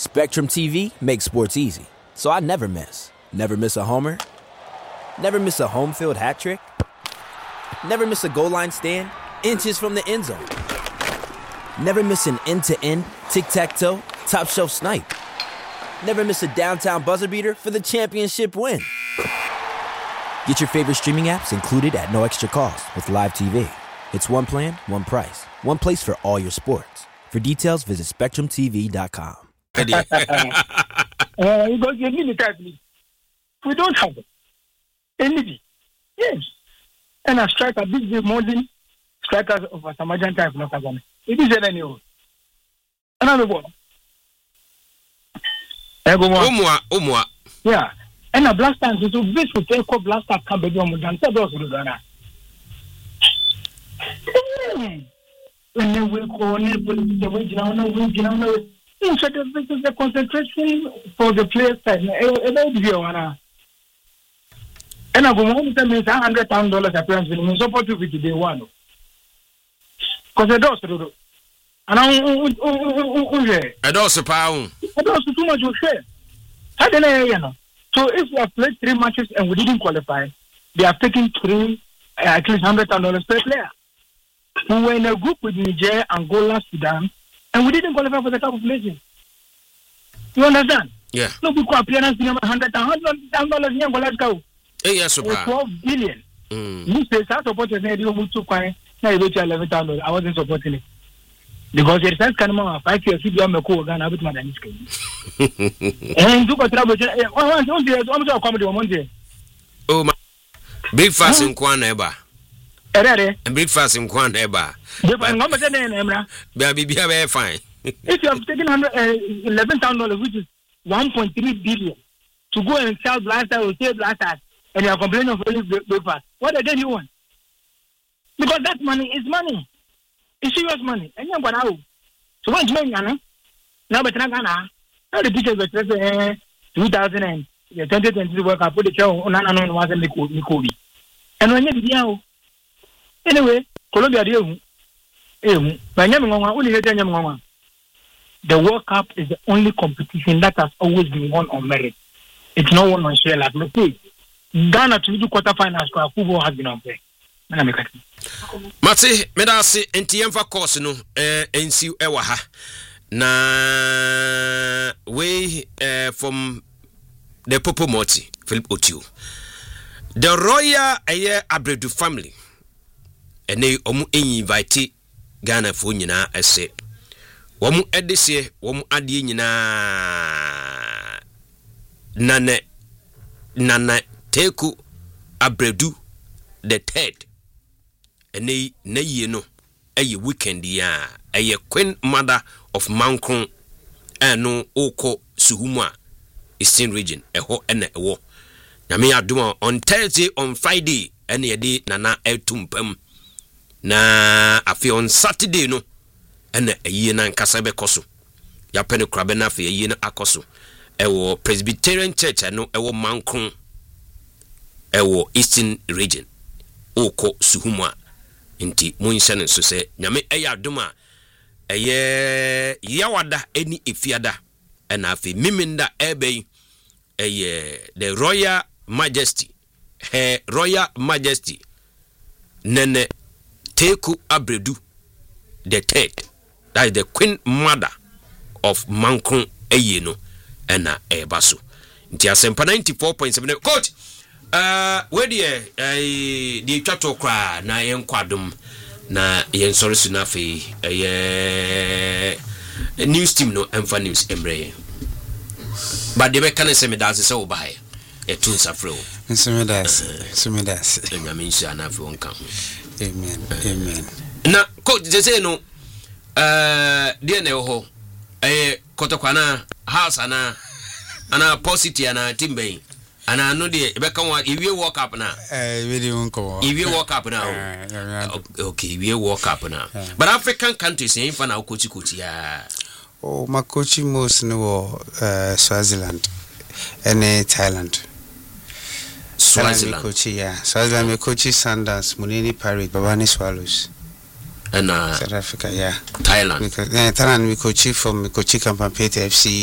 Spectrum TV makes sports easy, so I never miss. Never miss a homer. Never miss a home field hat trick. Never miss a goal line stand, inches from the end zone. Never miss an end-to-end, tic-tac-toe, top-shelf snipe. Never miss a downtown buzzer beater for the championship win. Get your favorite streaming apps included at no extra cost with Live TV. It's one plan, one price. One place for all your sports. For details, visit SpectrumTV.com. You go give me the type. We don't have it. Energy. Yes. And a striker, big modern strikers of a Samajan type. It is an annual. Another one. Umwa. Yeah. And a blaster is so big to take a blaster can be done than Tadosana. When they will call the way instead of the concentration for the players side. And I go home to me $100,000 appearance in support to day one. Because the doors do. And I also pound. I don't too much to share. I don't know. So if we have played 3 matches and we didn't qualify, they are taking at least $100,000 per player. We were in a group with Niger, Angola, Sudan, and we didn't qualify for the Cup of Nations. You understand? Yeah. No, we could appearance in $100,000. Let's go. Yes, 12 billion. You say that supporters need to move to Kwai. Now you go to $11,000. I wasn't supporting it. Because it says, can I 5 years, if you have a cool gun, I would not And do a trouble. Oh, my. Breakfast in Kwaneba. And breakfast in Kwaneba. Baby, be fine. If you have taken $11,000, which is 1.3 billion, to go and sell blasters or sell blasters, and you are complaining of breakfast, what again you want? Because that money is money. It's serious money. And you're going out. So what's going on? Now, but now the pictures were 2020 World Cup, put the show on and wasn't Kobe. And when you anyway, Colombia, the World Cup is the only competition that has always been won on merit. It's not one on share like say Ghana to do quarterfinals for football has been on play. Mate, medase entiemfa course no ensi ewa ha. Na we from the Popo Moti, Philip Otiu. The Royal Abredu family. And they invite Ghana for nyina ese. Wamu edese, wamu adi nyina nana Teku Abredu the third. And they no a weekend ya a queen mother of Mankron and no oko Suhuma Eastern region a ho and a war. Namia Duma on Thursday on Friday and a day nana etumpem na afi on Saturday no and a year na Kasabe Koso ya penny crabena for a year na akoso ewo Presbyterian Church and no ewo Mankron ewo Eastern region oko Suhuma inti munshan so se nyame eya duma eye yawada eni efiada and afi miminda ebe the Royal Majesty Her Royal Majesty Nene Teku Abredu the third, that is the Queen Mother of Mankron Eyeno and Ebasu. Nti asempa 94.7. Coach, where the chato kra na yen kwadum na yen sorry sunafi news team no emfa news emre. But the can say me dance so by a tune safro. Sumidas. Nyamisha na fi wonka. Amen. Na coach they say no dear ne ho kotokwana house ana positive ana timbe ana no de be kan wa iwie walk up na really wonko iwie walk up na okay iwie walk up na but African countries in fa na coach ya my coaching most no Swaziland and Thailand. Swaziland coach Swaziland me coach Sanders Munini Parrot Babani Swallows and South Africa Thailand because Thailand me coach from Kochi Kampampete FC